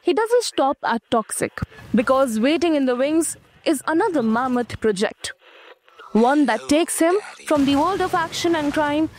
he doesn't stop at Toxic, because waiting in the wings is another mammoth project. One that takes him from the world of action and crime